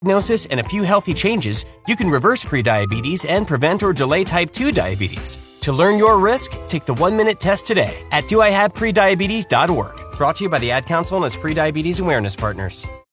diagnosis and a few healthy changes, you can reverse prediabetes and prevent or delay type 2 diabetes. To learn your risk, take the 1-minute test today at doihaveprediabetes.org. Brought to you by the Ad Council and its prediabetes awareness partners.